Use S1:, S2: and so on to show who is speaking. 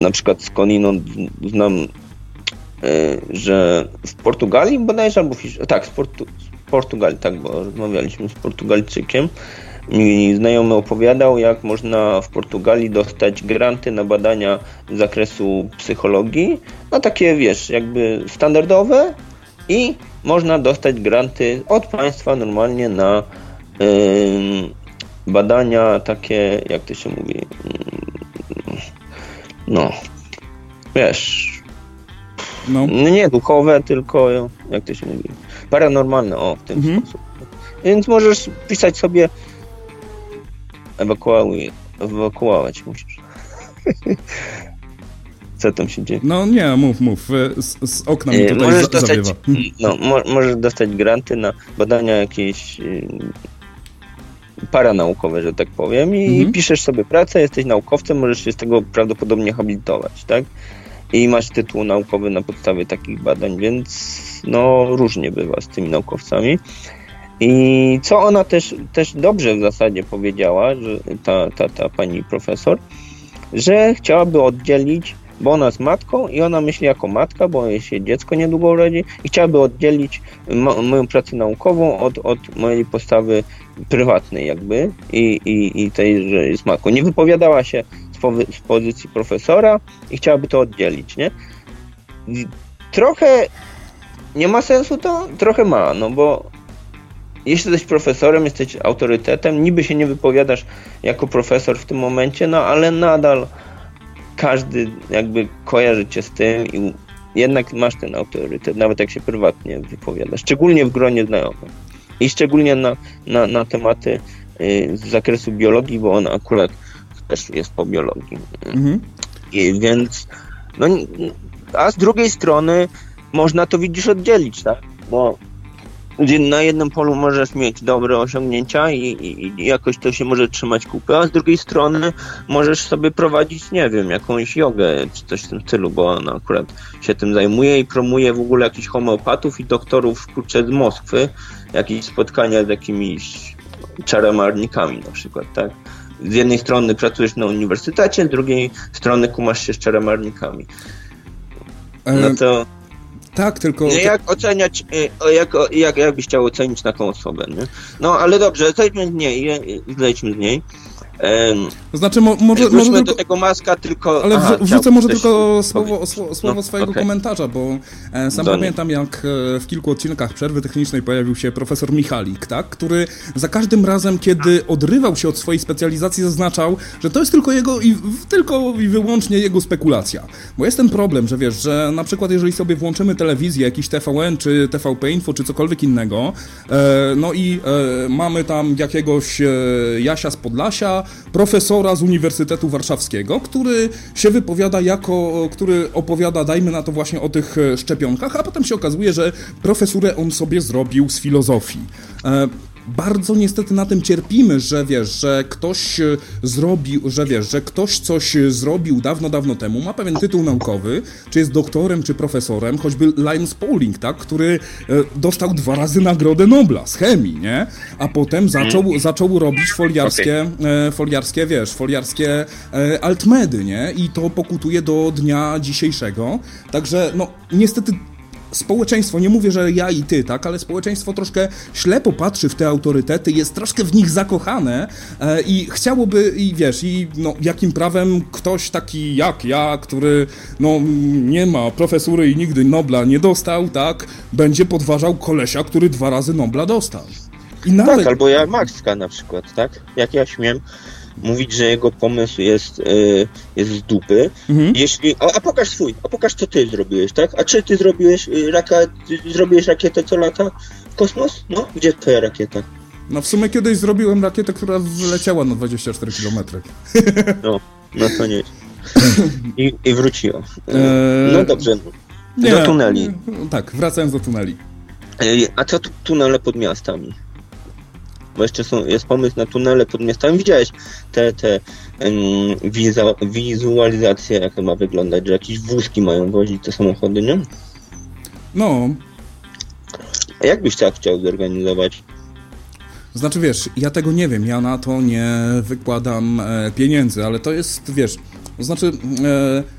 S1: na przykład skądinąd znam, że w Portugalii bodajże, albo z Portugalii, tak, bo rozmawialiśmy z Portugalczykiem. Mi znajomy opowiadał, jak można w Portugalii dostać granty na badania z zakresu psychologii, no takie, wiesz, jakby standardowe, i można dostać granty od państwa normalnie na badania takie, jak to się mówi, no, wiesz, no. Nie duchowe, tylko, jak to się mówi, paranormalne, w ten sposób. Więc możesz pisać sobie, ewakuować musisz. Co tam się dzieje?
S2: No nie, mów. Z okna mi tutaj zawiewa.
S1: Możesz dostać granty na badania jakieś paranaukowe, że tak powiem, i piszesz sobie pracę, jesteś naukowcem, możesz się z tego prawdopodobnie habilitować, tak? I masz tytuł naukowy na podstawie takich badań, więc różnie bywa z tymi naukowcami. I co ona też dobrze w zasadzie powiedziała, że ta pani profesor, że chciałaby oddzielić, bo ona jest matką i ona myśli jako matka, bo jej się dziecko niedługo urodzi, i chciałaby oddzielić moją pracę naukową od mojej postawy prywatnej jakby i tej, że jest matką. Nie wypowiadała się z pozycji profesora i chciałaby to oddzielić, nie? Trochę nie ma sensu to? Trochę ma, bo jeśli jesteś profesorem, jesteś autorytetem, niby się nie wypowiadasz jako profesor w tym momencie, ale nadal każdy jakby kojarzy cię z tym i jednak masz ten autorytet, nawet jak się prywatnie wypowiadasz, szczególnie w gronie znajomych i szczególnie na tematy z zakresu biologii, bo on akurat też jest po biologii. I więc a z drugiej strony można to, widzisz, oddzielić, tak? Bo na jednym polu możesz mieć dobre osiągnięcia i jakoś to się może trzymać kupy, a z drugiej strony możesz sobie prowadzić, nie wiem, jakąś jogę czy coś w tym stylu, bo ona akurat się tym zajmuje i promuje w ogóle jakichś homeopatów i doktorów, kurczę, z Moskwy, jakieś spotkania z jakimiś czaromarnikami na przykład, tak? Z jednej strony pracujesz na uniwersytecie, z drugiej strony kumasz się z czaromarnikami. No to...
S2: Tak, tylko...
S1: Jak oceniać, jak byś chciał ocenić taką osobę, nie? No, ale dobrze, zejdźmy z niej.
S2: To znaczy, może
S1: tylko... do tego Muska, tylko...
S2: Ale wrzucę może tylko słowo swojego komentarza, bo sam pamiętam, jak w kilku odcinkach Przerwy Technicznej pojawił się profesor Michalik, tak? Który za każdym razem, kiedy odrywał się od swojej specjalizacji, zaznaczał, że to jest tylko i wyłącznie jego spekulacja. Bo jest ten problem, że wiesz, że na przykład jeżeli sobie włączymy telewizję, jakiś TVN, czy TVP Info, czy cokolwiek innego, mamy tam jakiegoś Jasia z Podlasia, profesora z Uniwersytetu Warszawskiego, który się wypowiada który opowiada, dajmy na to właśnie o tych szczepionkach, a potem się okazuje, że profesurę on sobie zrobił z filozofii. Bardzo niestety na tym cierpimy, że wiesz, że ktoś coś zrobił dawno temu, ma pewien tytuł naukowy, czy jest doktorem, czy profesorem, choćby Linus Pauling, tak, który dostał 2 razy Nagrodę Nobla z chemii, nie? A potem zaczął robić foliarskie altmedy, nie? I to pokutuje do dnia dzisiejszego. Także, niestety społeczeństwo, nie mówię, że ja i ty, tak, ale społeczeństwo troszkę ślepo patrzy w te autorytety, jest troszkę w nich zakochane i chciałoby, jakim prawem ktoś taki jak ja, który, nie ma profesury i nigdy Nobla nie dostał, tak, będzie podważał kolesia, który 2 razy Nobla dostał.
S1: Tak, albo ja Maxka na przykład, tak, jak ja śmiem mówić, że jego pomysł jest z dupy. Jeśli... A pokaż co ty zrobiłeś, tak? A czy ty zrobiłeś rakietę, co lata w kosmos? No, gdzie twoja rakieta?
S2: No w sumie kiedyś zrobiłem rakietę, która wyleciała na 24 km.
S1: No to nie. I wróciła. No dobrze. Do tuneli.
S2: Tak, wracając do tuneli.
S1: A co tunele pod miastami? Bo jeszcze jest pomysł na tunele pod miastami. Widziałeś te wizualizacje, jak to ma wyglądać, że jakieś wózki mają wozić te samochody, nie?
S2: No.
S1: A jak byś tak chciał zorganizować?
S2: Znaczy, wiesz, ja tego nie wiem, ja na to nie wykładam pieniędzy, ale to jest, wiesz, to znaczy